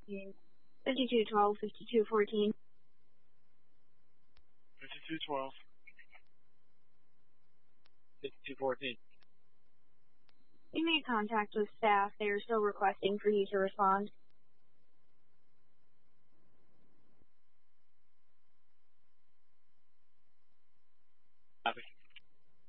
5212, 5214. 5212. 5214. You made contact with staff. They are still requesting for you to respond.